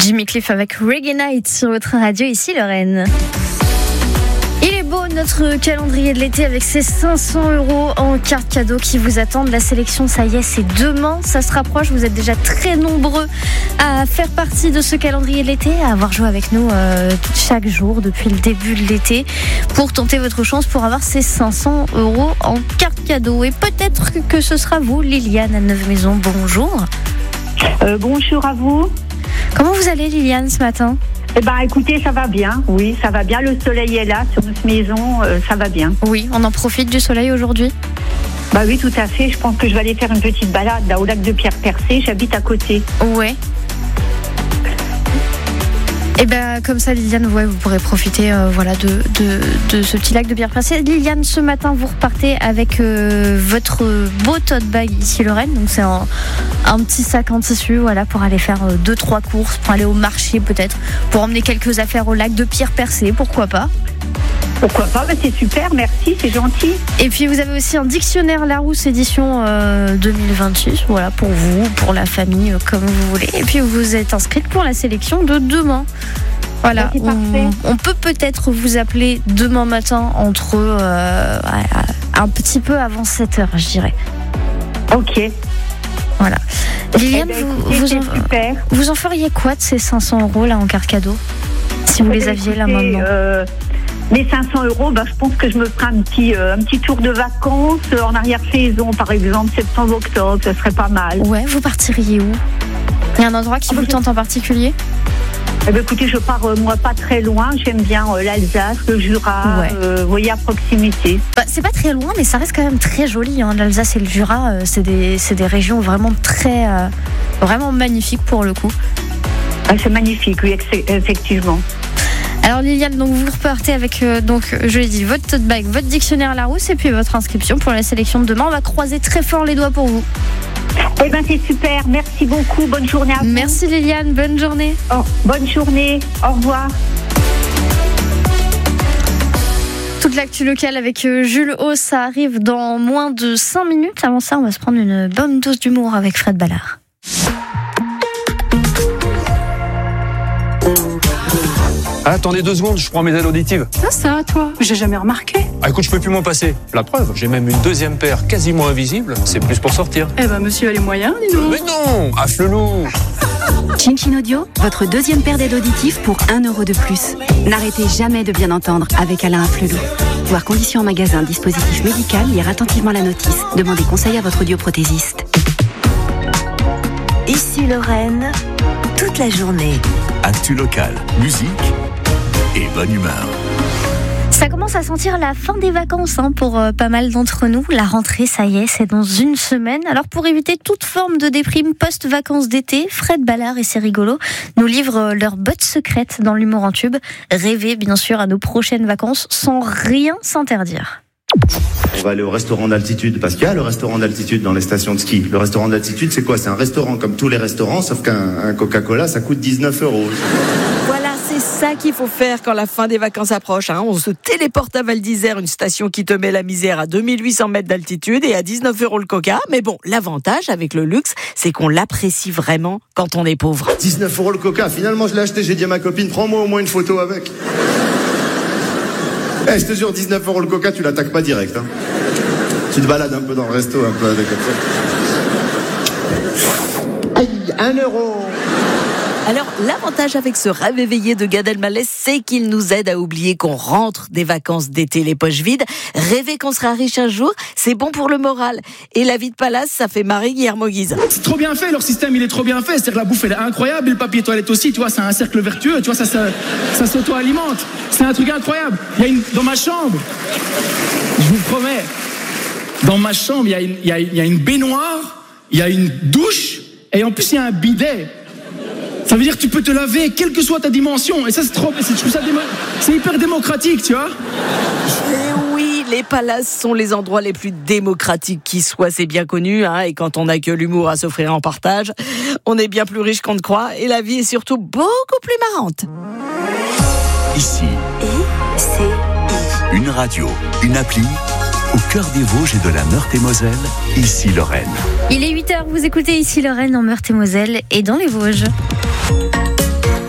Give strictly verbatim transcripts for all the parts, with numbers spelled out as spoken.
Jimmy Cliff avec Reggae Night sur votre radio, ici Lorraine. Il est beau notre calendrier de l'été avec ses cinq cents euros en carte cadeau qui vous attendent. La sélection, ça y est, c'est demain, ça se rapproche. Vous êtes déjà très nombreux à faire partie de ce calendrier de l'été, à avoir joué avec nous euh, chaque jour depuis le début de l'été pour tenter votre chance pour avoir ces cinq cents euros en carte cadeau. Et peut-être que ce sera vous, Liliane à Neuve-Maisons. Bonjour. Euh, bonjour à vous. Comment vous allez, Liliane, ce matin ? Eh ben, écoutez, ça va bien. Oui, ça va bien. Le soleil est là sur notre maison. Euh, ça va bien. Oui, on en profite du soleil aujourd'hui ? Bah oui, tout à fait. Je pense que je vais aller faire une petite balade là au lac de Pierre-Percé. J'habite à côté. Ouais. Et ben comme ça, Liliane, ouais, vous pourrez profiter, euh, voilà, de, de de ce petit lac de Pierre-Percé. Liliane, ce matin, vous repartez avec euh, votre beau tote bag ici Lorraine. Donc c'est un, un petit sac en tissu, voilà, pour aller faire euh, deux trois courses, pour aller au marché peut-être, pour emmener quelques affaires au lac de Pierre-Percé, pourquoi pas. Pourquoi pas, bah c'est super, merci, c'est gentil. Et puis vous avez aussi un dictionnaire Larousse édition euh, deux mille vingt-six, voilà, pour vous, pour la famille, euh, comme vous voulez. Et puis vous êtes inscrite pour la sélection de demain. Voilà, bah, on, on peut peut-être vous appeler demain matin entre euh, un petit peu avant sept heures, je dirais. Ok. Voilà. Liliane, eh ben, vous, écoutez, vous, en, super. vous en feriez quoi de ces cinq cents euros là en carte cadeau, si vous eh les ben, aviez écoutez, là maintenant euh, Les cinq cents euros, bah, je pense que je me ferai un petit, euh, un petit tour de vacances euh, en arrière-saison, par exemple, septembre-octobre, ce serait pas mal. Ouais, vous partiriez où ? Il y a un endroit qui ah, vous bah, tente en particulier ? Eh ben, écoutez, je pars, euh, moi, pas très loin. J'aime bien euh, l'Alsace, le Jura, Ouais. euh, vous voyez, à proximité. Bah, c'est pas très loin, mais ça reste quand même très joli. Hein. L'Alsace et le Jura, euh, c'est des, c'est des régions vraiment très, euh, vraiment magnifiques pour le coup. Ah, c'est magnifique, oui, ex- effectivement. Alors Liliane, donc vous repartez avec, euh, donc je l'ai dit, votre tote bag, votre dictionnaire Larousse et puis votre inscription pour la sélection de demain. On va croiser très fort les doigts pour vous. Eh ben, c'est super. Merci beaucoup. Bonne journée à vous. Merci Liliane, bonne journée. Oh, bonne journée. Au revoir. Toute l'actu locale avec Jules Haus, ça arrive dans moins de cinq minutes. Avant ça, on va se prendre une bonne dose d'humour avec Fred Ballard. Ah, attendez deux secondes, je prends mes aides auditives. Ça, ça, toi, j'ai jamais remarqué. Ah, écoute, je peux plus m'en passer. La preuve, j'ai même une deuxième paire quasiment invisible. C'est plus pour sortir. Eh ben, monsieur a les moyens, dis donc. Mais non, affle-loup. Chin Audio, votre deuxième paire d'aides auditives pour un euro de plus. N'arrêtez jamais de bien entendre avec Alain Afflelou. Voir conditions en magasin, dispositif médical, lire attentivement la notice. Demandez conseil à votre audioprothésiste. Ici Lorraine, toute la journée. Actu locale, musique et bonne humeur. Ça commence à sentir la fin des vacances hein, pour euh, pas mal d'entre nous. La rentrée, ça y est, c'est dans une semaine. Alors pour éviter toute forme de déprime post-vacances d'été, Fred Ballard et C'est rigolo nous livrent euh, leur botte secrète dans l'humour en tube. Rêver bien sûr à nos prochaines vacances sans rien s'interdire. On va aller au restaurant d'altitude parce qu'il y a le restaurant d'altitude dans les stations de ski. Le restaurant d'altitude, c'est quoi ? C'est un restaurant comme tous les restaurants, sauf qu'un un Coca-Cola, ça coûte dix-neuf euros. Voilà, c'est ça qu'il faut faire quand la fin des vacances approche. Hein. On se téléporte à Val d'Isère, une station qui te met la misère à deux mille huit cents mètres d'altitude et à dix-neuf euros le Coca. Mais bon, l'avantage avec le luxe, c'est qu'on l'apprécie vraiment quand on est pauvre. dix-neuf euros le Coca, finalement je l'ai acheté, j'ai dit à ma copine, prends-moi au moins une photo avec. Eh, hey, je te jure, dix-neuf euros le Coca, tu l'attaques pas direct. Hein. Tu te balades un peu dans le resto, un peu avec comme ça. Aïe, un euro. Alors, l'avantage avec ce rêve éveillé de Gad Elmaleh, c'est qu'il nous aide à oublier qu'on rentre des vacances d'été les poches vides. Rêver qu'on sera riche un jour, c'est bon pour le moral. Et la vie de palace, ça fait marrer Guillermo Guise. C'est trop bien fait, leur système, il est trop bien fait. C'est-à-dire que la bouffe, elle est incroyable, et le papier toilette aussi, tu vois, c'est un cercle vertueux, tu vois, ça, ça, ça s'auto-alimente. C'est un truc incroyable. Il y a une, dans ma chambre, je vous promets, dans ma chambre, il y a une, il y a, il y a une baignoire, il y a une douche, et en plus, il y a un bidet. Ça veut dire que tu peux te laver, quelle que soit ta dimension. Et ça, c'est trop, c'est, je trouve ça démo, c'est hyper démocratique, tu vois. Et oui, les palaces sont les endroits les plus démocratiques qui soient, c'est bien connu. Hein, et quand on n'a que l'humour à s'offrir en partage, on est bien plus riche qu'on ne croit. Et la vie est surtout beaucoup plus marrante. Ici, I, C, I. une radio, une appli, au cœur des Vosges et de la Meurthe-et-Moselle, ici Lorraine. Il est huit heures, vous écoutez Ici Lorraine en Meurthe-et-Moselle et dans les Vosges.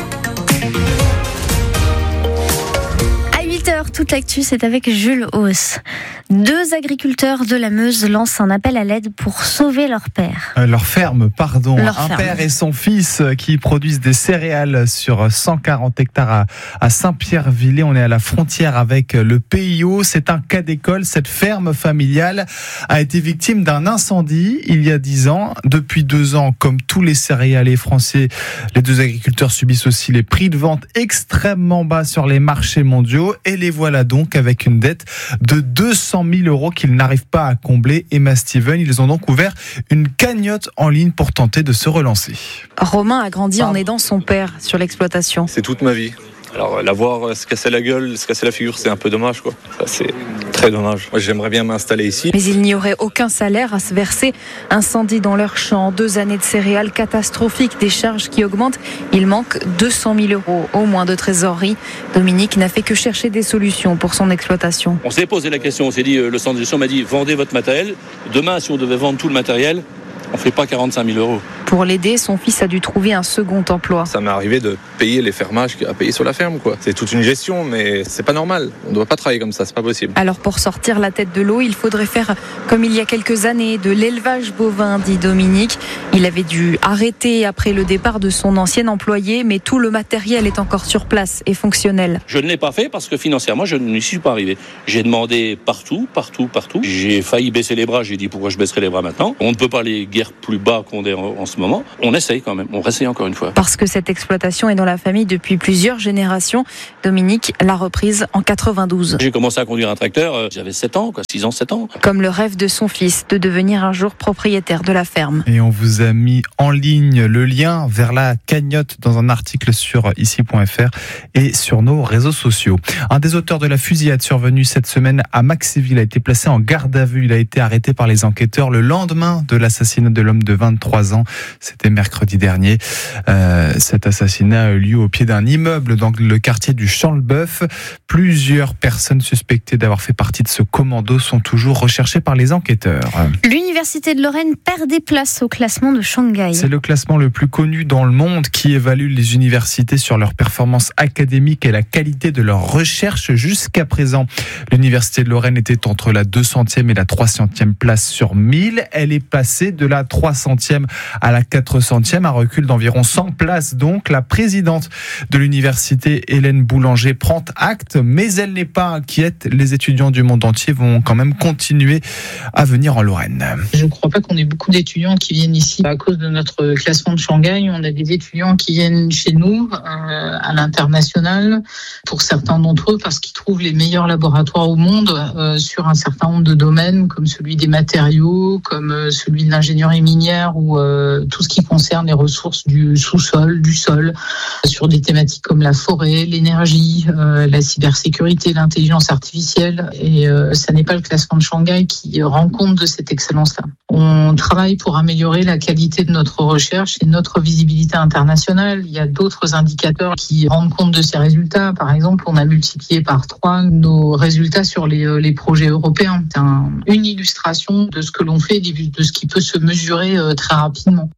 huit heures, toute l'actu, c'est avec Jules Hauss. Deux agriculteurs de la Meuse lancent un appel à l'aide pour sauver leur père. Euh, leur ferme, pardon. Leur un ferme. père et son fils qui produisent des céréales sur cent quarante hectares à, à Saint-Pierre-Villers. On est à la frontière avec le P I O. C'est un cas d'école. Cette ferme familiale a été victime d'un incendie il y a dix ans. Depuis deux ans, comme tous les céréaliers français, les deux agriculteurs subissent aussi les prix de vente extrêmement bas sur les marchés mondiaux. Et les voilà donc avec une dette de deux cent mille euros qu'ils n'arrivent pas à combler. Emma Steven, ils ont donc ouvert une cagnotte en ligne pour tenter de se relancer. Romain a grandi en aidant son père sur l'exploitation. C'est toute ma vie. Alors la voir se casser la gueule, se casser la figure, c'est un peu dommage, quoi. Ça, c'est très dommage. Moi, j'aimerais bien m'installer ici. Mais il n'y aurait aucun salaire à se verser. Incendie dans leur champ, deux années de céréales catastrophiques, des charges qui augmentent. Il manque deux cent mille euros, au moins de trésorerie. Dominique n'a fait que chercher des solutions pour son exploitation. On s'est posé la question, on s'est dit, le centre de gestion m'a dit, vendez votre matériel. Demain, si on devait vendre tout le matériel, on ne fait pas quarante-cinq mille euros. Pour l'aider, son fils a dû trouver un second emploi. Ça m'est arrivé de payer les fermages à payer sur la ferme, quoi. C'est toute une gestion, mais c'est pas normal. On ne doit pas travailler comme ça, c'est pas possible. Alors pour sortir la tête de l'eau, il faudrait faire comme il y a quelques années, de l'élevage bovin, dit Dominique. Il avait dû arrêter après le départ de son ancien employé, mais tout le matériel est encore sur place et fonctionnel. Je ne l'ai pas fait parce que financièrement, je n'y suis pas arrivé. J'ai demandé partout, partout, partout. J'ai failli baisser les bras, j'ai dit pourquoi je baisserais les bras maintenant. On ne peut pas aller guère plus bas qu'on est en, en ce moment. On essaye quand même, on réessaye encore une fois. Parce que cette exploitation est dans la famille depuis plusieurs générations. Dominique l'a reprise en quatre-vingt-douze. J'ai commencé à conduire un tracteur, euh, j'avais sept ans, quoi, six ans, sept ans. Comme le rêve de son fils de devenir un jour propriétaire de la ferme. Et on vous a mis en ligne le lien vers la cagnotte dans un article sur ici point f r et sur nos réseaux sociaux. Un des auteurs de la fusillade survenue cette semaine à Maxéville a été placé en garde à vue. Il a été arrêté par les enquêteurs le lendemain de l'assassinat de l'homme de vingt-trois ans. C'était mercredi dernier. Euh, cet assassinat a eu lieu au pied d'un immeuble dans le quartier du Champ-le-Bœuf. Plusieurs personnes suspectées d'avoir fait partie de ce commando sont toujours recherchées par les enquêteurs. L'Université de Lorraine perd des places au classement de Shanghai. C'est le classement le plus connu dans le monde qui évalue les universités sur leur performance académique et la qualité de leur recherche jusqu'à présent. L'Université de Lorraine était entre la deux centième et la trois centième place sur mille. Elle est passée de la trois centième à la quatre centième, un recul d'environ cent places. Donc, la présidente de l'université, Hélène Boulanger, prend acte, mais elle n'est pas inquiète. Les étudiants du monde entier vont quand même continuer à venir en Lorraine. Je ne crois pas qu'on ait beaucoup d'étudiants qui viennent ici à cause de notre classement de Shanghai. On a des étudiants qui viennent chez nous euh, à l'international, pour certains d'entre eux, parce qu'ils trouvent les meilleurs laboratoires au monde euh, sur un certain nombre de domaines, comme celui des matériaux, comme euh, celui de l'ingénierie minière ou euh, tout ce qui concerne les ressources du sous-sol, du sol, sur des thématiques comme la forêt, l'énergie, euh, la cybersécurité, l'intelligence artificielle. Et euh, ça n'est pas le classement de Shanghai qui rend compte de cette excellence-là. On travaille pour améliorer la qualité de notre recherche et notre visibilité internationale. Il y a d'autres indicateurs qui rendent compte de ces résultats. Par exemple, on a multiplié par trois nos résultats sur les, les projets européens. C'est un, une illustration de ce que l'on fait, de ce qui peut se mesurer euh, très rapidement.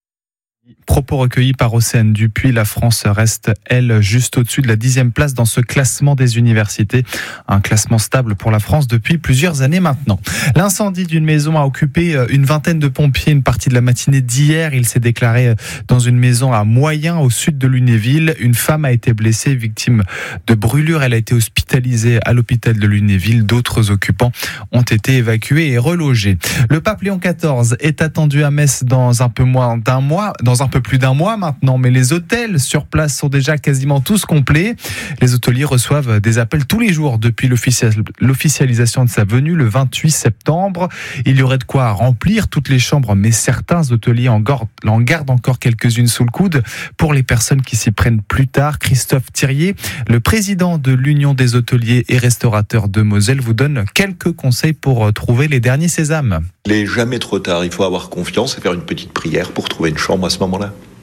Propos recueillis par Océane Dupuis, la France reste, elle, juste au-dessus de la dixième place dans ce classement des universités. Un classement stable pour la France depuis plusieurs années maintenant. L'incendie d'une maison a occupé une vingtaine de pompiers une partie de la matinée d'hier. Il s'est déclaré dans une maison à Moyen, au sud de Lunéville. Une femme a été blessée, victime de brûlures. Elle a été hospitalisée à l'hôpital de Lunéville. D'autres occupants ont été évacués et relogés. Le pape Léon quatorze est attendu à Metz dans un peu moins d'un mois, dans un peu plus d'un mois maintenant, mais les hôtels sur place sont déjà quasiment tous complets. Les hôteliers reçoivent des appels tous les jours depuis l'officialisation de sa venue le vingt-huit septembre. Il y aurait de quoi remplir toutes les chambres, mais certains hôteliers en gardent encore quelques-unes sous le coude pour les personnes qui s'y prennent plus tard. Christophe Thirier, le président de l'Union des hôteliers et restaurateurs de Moselle, vous donne quelques conseils pour trouver les derniers sésames. Il n'est jamais trop tard, il faut avoir confiance et faire une petite prière pour trouver une chambre à ce moment-là.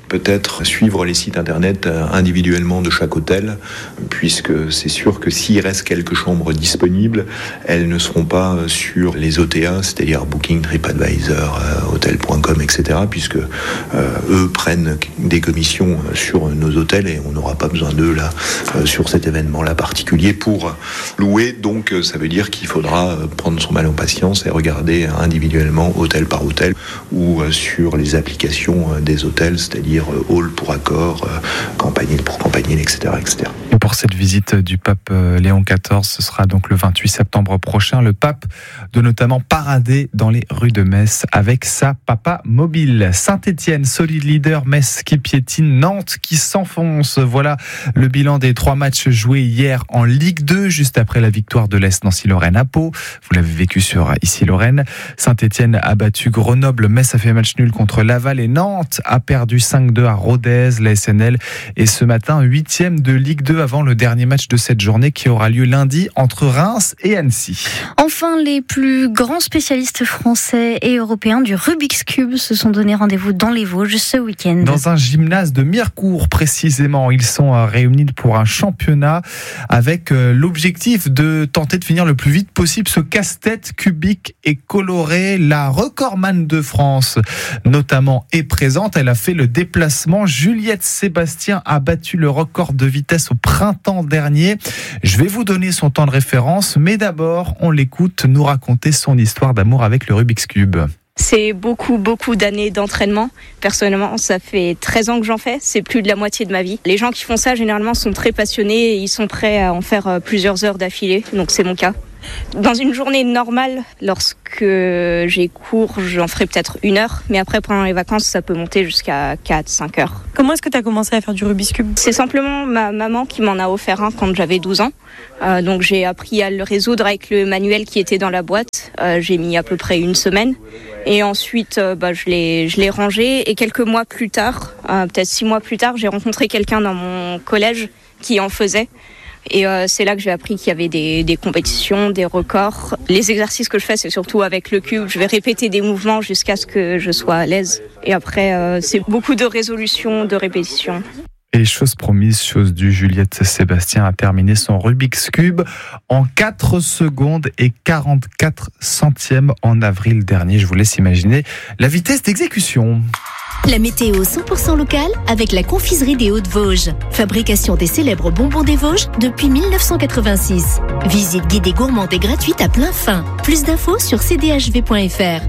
peut-être suivre les sites internet individuellement de chaque hôtel, puisque c'est sûr que s'il reste quelques chambres disponibles, elles ne seront pas sur les O T A, c'est-à-dire Booking, TripAdvisor, Hotel point com, et cetera, puisque euh, eux prennent des commissions sur nos hôtels et on n'aura pas besoin d'eux là euh, sur cet événement-là particulier pour louer. Donc ça veut dire qu'il faudra prendre son mal en patience et regarder individuellement hôtel par hôtel ou euh, sur les applications des hôtels, c'est-à-dire euh, Hall pour Accor, euh, Campanile pour Campanile, et cetera, et cetera. Et pour cette visite du pape Léon quatorze, ce sera donc le vingt-huit septembre prochain. Le pape de notamment parader dans les rues de Metz avec sa papa mobile. Saint-Étienne, solide leader, Metz qui piétine, Nantes qui s'enfonce. Voilà le bilan des trois matchs joués hier en Ligue deux, juste après la victoire de l'Est Nancy-Lorraine à Pau. Vous l'avez vécu sur Ici Lorraine. Saint-Étienne a battu Grenoble, Metz a fait match nul contre Laval et Nantes a perdu cinq deux à Rodez. La S N L est ce matin huitième de Ligue deux avant le dernier match de cette journée qui aura lieu lundi entre Reims et Annecy. Enfin, les plus grands spécialistes français et européens du Rubik's Cube se sont donné rendez-vous dans les Vosges ce week-end. Dans un gymnase de Mirecourt précisément, ils sont réunis pour un championnat avec l'objectif de tenter de finir le plus vite possible ce casse-tête cubique et coloré. La recordman de France notamment est présente, elle a fait le déplacement. Juliette Sébastien a battu le record de vitesse au printemps dernier. Je vais vous donner son temps de référence, mais d'abord on l'écoute nous raconter son histoire d'amour avec le Rubik's Cube. C'est beaucoup, beaucoup d'années d'entraînement. Personnellement, ça fait treize ans que j'en fais. C'est plus de la moitié de ma vie. Les gens qui font ça, généralement, sont très passionnés et ils sont prêts à en faire plusieurs heures d'affilée. Donc, c'est mon cas. Dans une journée normale, lorsque j'ai cours, j'en ferai peut-être une heure. Mais après, pendant les vacances, ça peut monter jusqu'à quatre à cinq heures. Comment est-ce que tu as commencé à faire du Rubik's Cube ? C'est simplement ma maman qui m'en a offert un quand j'avais douze ans. Euh, donc, j'ai appris à le résoudre avec le manuel qui était dans la boîte. Euh, j'ai mis à peu près une semaine. Et ensuite, euh, bah, je l'ai, je l'ai rangé. Et quelques mois plus tard, euh, peut-être six mois plus tard, j'ai rencontré quelqu'un dans mon collège qui en faisait. Et euh, c'est là que j'ai appris qu'il y avait des, des compétitions, des records. Les exercices que je fais, c'est surtout avec le cube. Je vais répéter des mouvements jusqu'à ce que je sois à l'aise. Et après, euh, c'est beaucoup de résolutions, de répétitions. Et chose promise, chose due, Juliette Sébastien a terminé son Rubik's Cube en quatre secondes et quarante-quatre centièmes en avril dernier. Je vous laisse imaginer la vitesse d'exécution. La météo cent pour cent locale avec la confiserie des Hauts-de-Vosges. Fabrication des célèbres bonbons des Vosges depuis mille neuf cent quatre-vingt-six. Visite guidée gourmande et gratuite à plein fin. Plus d'infos sur c d h v point f r.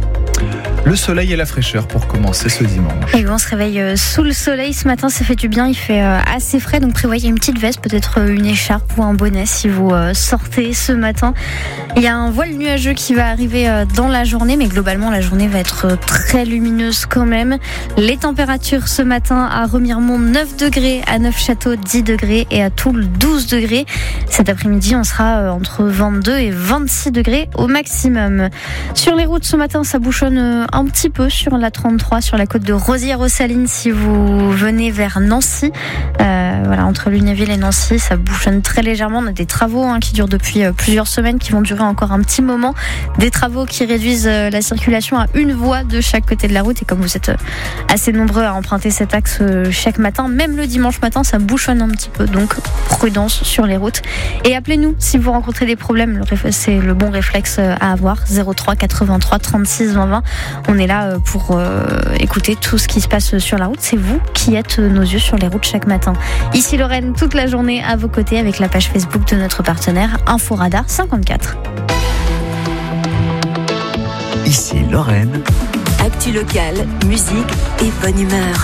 Le soleil et la fraîcheur pour commencer ce dimanche. Et on se réveille sous le soleil ce matin, ça fait du bien, il fait assez frais, donc prévoyez une petite veste, peut-être une écharpe ou un bonnet si vous sortez ce matin. Il y a un voile nuageux qui va arriver dans la journée, mais globalement la journée va être très lumineuse quand même. Les températures ce matin à Remiremont neuf degrés, à Neufchâteau dix degrés et à Toul douze degrés. Cet après-midi on sera entre vingt-deux et vingt-six degrés au maximum. Sur les routes ce matin ça bouchonne un petit peu sur la trente-trois, sur la côte de Rosières-aux-Salines si vous venez vers Nancy. Euh, voilà, entre Lunéville et Nancy, ça bouchonne très légèrement. On a des travaux hein, qui durent depuis plusieurs semaines, qui vont durer encore un petit moment. Des travaux qui réduisent la circulation à une voie de chaque côté de la route. Et comme vous êtes assez nombreux à emprunter cet axe chaque matin, même le dimanche matin, ça bouchonne un petit peu. Donc, prudence sur les routes. Et appelez-nous si vous rencontrez des problèmes. C'est le bon réflexe à avoir. zéro trois quatre-vingt-trois trente-six vingt vingt. On est là pour euh, écouter tout ce qui se passe sur la route. C'est vous qui êtes nos yeux sur les routes chaque matin. Ici Lorraine, toute la journée à vos côtés avec la page Facebook de notre partenaire Inforadar cinquante-quatre. Ici Lorraine. Actu locale, musique et bonne humeur.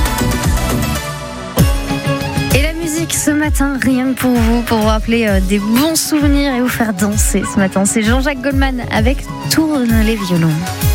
Et la musique ce matin, rien que pour vous, pour vous rappeler euh, des bons souvenirs et vous faire danser ce matin. C'est Jean-Jacques Goldman avec Tourne les violons.